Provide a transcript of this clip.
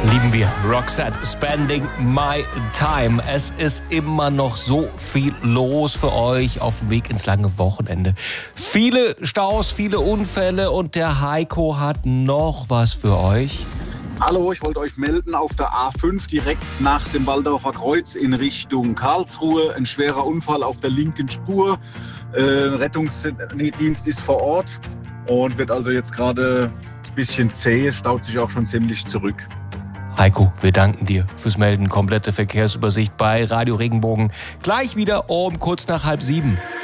Lieben wir. Roxette, Spending My Time. Es ist immer noch so viel los für euch auf dem Weg ins lange Wochenende. Viele Staus, viele Unfälle und der Heiko hat noch was für euch. Hallo, ich wollte euch melden, auf der A5 direkt nach dem Walldorfer Kreuz in Richtung Karlsruhe. Ein schwerer Unfall auf der linken Spur. Rettungsdienst ist vor Ort und wird also jetzt gerade ein bisschen zäh, staut sich auch schon ziemlich zurück. Heiko, wir danken dir fürs Melden. Komplette Verkehrsübersicht bei Radio Regenbogen. Gleich wieder um kurz nach 6:30.